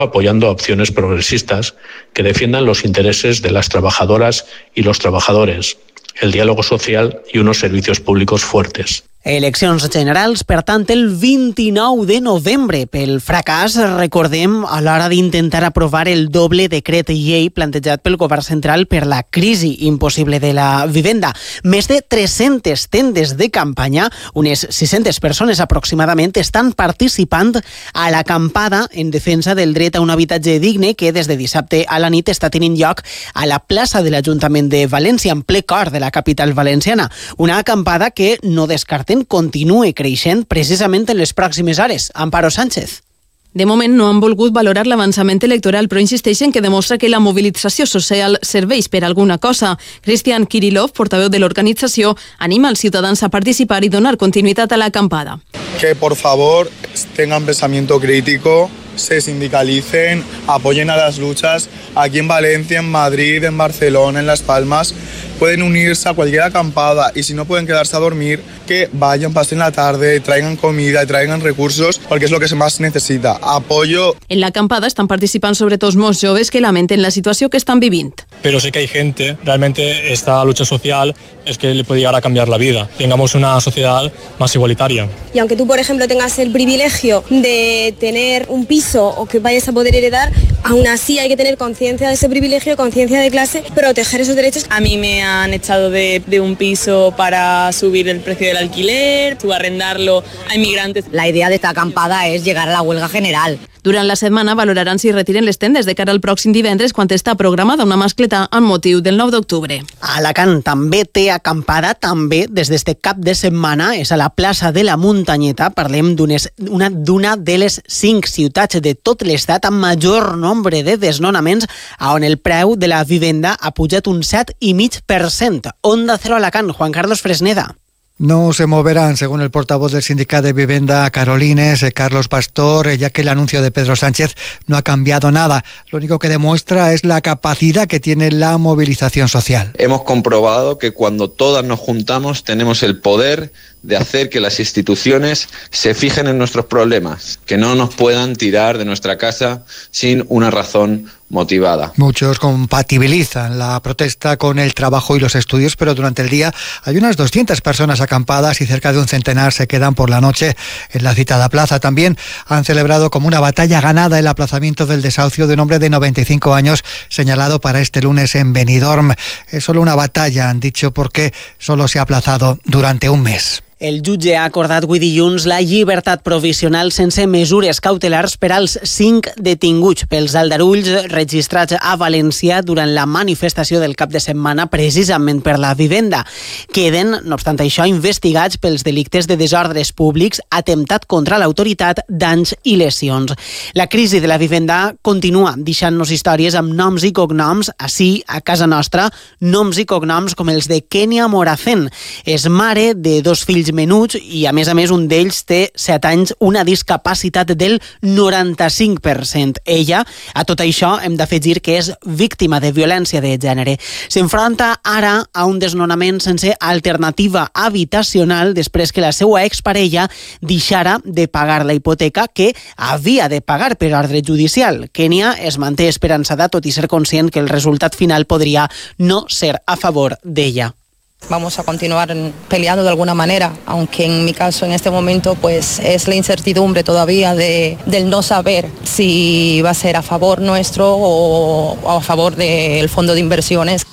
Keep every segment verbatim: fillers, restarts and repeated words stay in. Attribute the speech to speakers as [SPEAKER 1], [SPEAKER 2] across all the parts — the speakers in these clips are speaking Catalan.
[SPEAKER 1] apoyando opciones progresistas que defiendan los intereses de las trabajadoras y los trabajadores, el diálogo social y unos servicios públicos fuertes.
[SPEAKER 2] Eleccions generals, per tant, el vint-i-nou de novembre. Pel fracàs, recordem, a l'hora d'intentar aprovar el doble decret llei plantejat pel govern central per la crisi impossible de la vivenda. Més de tres-centes tendes de campanya, unes sis-centes persones aproximadament, estan participant a l'acampada en defensa del dret a un habitatge digne que des de dissabte a la nit està tenint lloc a la plaça de l'Ajuntament de València, en ple cor de la capital valenciana. Una acampada que no descarta continue creixent precisament en les pròximes hores. Amparo Sánchez.
[SPEAKER 3] De moment no han volgut valorar l'avançament electoral, però insisteixen que demostra que la mobilització social serveix per alguna cosa. Cristian Kirillov, portaveu de l'organització, anima els ciutadans a participar i donar continuïtat a l'acampada.
[SPEAKER 4] Que por favor tengan pensamiento crítico, se sindicalicen, apoyen a las luchas. Aquí en Valencia, en Madrid, en Barcelona, en Las Palmas, pueden unirse a cualquier acampada y si no pueden quedarse a dormir, que vayan, pasen la tarde, traigan comida, traigan recursos, porque es lo que se más necesita. Apoyo.
[SPEAKER 3] En la acampada están participant sobretot molts joves que lamenten la situació que estan vivint.
[SPEAKER 5] Pero sé que hay gente, realmente esta lucha social es que le puede llegar a cambiar la vida. Tengamos una sociedad más igualitaria.
[SPEAKER 6] Y aunque tú, por ejemplo, tengas el privilegio de tener un piso o que vayas a poder heredar, aún así hay que tener conciencia de ese privilegio, conciencia de clase, proteger esos derechos.
[SPEAKER 7] A mí me han echado de, de un piso para subir el precio del alquiler, subarrendarlo a inmigrantes.
[SPEAKER 8] La idea de esta acampada es llegar a la huelga general.
[SPEAKER 3] Durant la setmana valoraran si retiren les tendes de cara al pròxim divendres quan està programada una mascleta amb motiu del nou d'octubre.
[SPEAKER 2] Alacant també té acampada, també des d'este cap de setmana, és a la plaça de la Muntanyeta. Parlem d'una d'una de les cinc ciutats de tot l'estat amb major nombre de desnonaments, on el preu de la vivenda ha pujat un set i mig per cent. Onda Cero Alacant, Juan Carlos Fresneda.
[SPEAKER 9] No se moverán, según el portavoz del sindicato de vivienda Carolines, Carlos Pastor, ya que el anuncio de Pedro Sánchez no ha cambiado nada. Lo único que demuestra es la capacidad que tiene la movilización social.
[SPEAKER 10] Hemos comprobado que cuando todas nos juntamos tenemos el poder de hacer que las instituciones se fijen en nuestros problemas, que no nos puedan tirar de nuestra casa sin una razón motivada.
[SPEAKER 9] Muchos compatibilizan la protesta con el trabajo y los estudios, pero durante el día hay unas doscientas personas acampadas y cerca de un centenar se quedan por la noche en la citada plaza. También han celebrado como una batalla ganada el aplazamiento del desahucio de un hombre de noventa y cinco años señalado para este lunes en Benidorm. Es solo una batalla, han dicho, porque solo se ha aplazado durante un mes.
[SPEAKER 2] El jutge ha acordat avui dilluns la llibertat provisional sense mesures cautelars per als cinc detinguts pels aldarulls registrats a València durant la manifestació del cap de setmana precisament per la vivenda. Queden, no obstant això, investigats pels delictes de desordres públics, atemptat contra l'autoritat, danys i lesions. La crisi de la vivenda continua deixant-nos històries amb noms i cognoms, així a casa nostra, noms i cognoms com els de Kenia Moracén. És mare de dos fills menuts i a més a més un d'ells té set anys, una discapacitat del noranta-cinc per cent. Ella, a tot això, hem d'afegir que és víctima de violència de gènere. S'enfronta ara a un desnonament sense alternativa habitacional després que la seva exparella deixara de pagar la hipoteca que havia de pagar per ordre judicial. Kenia es manté esperançada, tot i ser conscient que el resultat final podria no ser a favor d'ella.
[SPEAKER 11] Vamos a continuar peleando de alguna manera, aunque en mi caso en este momento pues es la incertidumbre todavía de, del no saber si va a ser a favor nuestro o, o a favor del fondo de inversiones.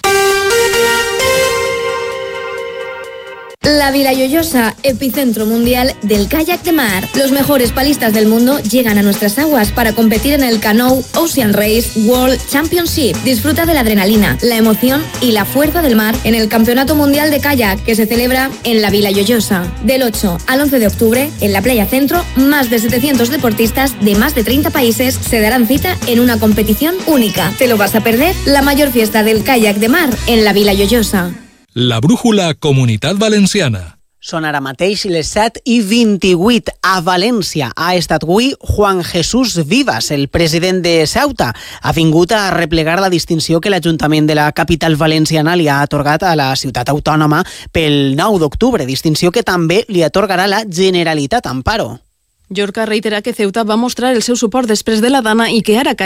[SPEAKER 12] La Vila Lloyosa, epicentro mundial del kayak de mar. Los mejores palistas del mundo llegan a nuestras aguas para competir en el Canoe Ocean Race World Championship. Disfruta de la adrenalina, la emoción y la fuerza del mar en el Campeonato Mundial de Kayak que se celebra en la Vila Lloyosa. Del ocho al once de octubre, en la Playa Centro, más de setecientos deportistas de más de treinta países se darán cita en una competición única. ¿Te lo vas a perder? La mayor fiesta del kayak de mar en la Vila Lloyosa.
[SPEAKER 13] La brújula Comunitat Valenciana.
[SPEAKER 2] Són ara mateix les set i vint-i-vuit. A València ha estat avui Juan Jesús Vivas, el president de Ceuta. Ha vingut a replegar la distinció que l'Ajuntament de la capital valenciana li ha atorgat a la ciutat autònoma pel nou d'octubre, distinció que també li atorgarà la Generalitat. Amparo.
[SPEAKER 3] Llorca reitera que Ceuta va mostrar el seu suport després de la Dana i que ara